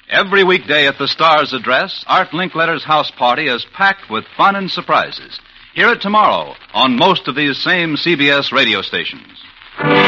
Every weekday at the Star's address, Art Linkletter's house party is packed with fun and surprises. Hear it tomorrow on most of these same CBS radio stations.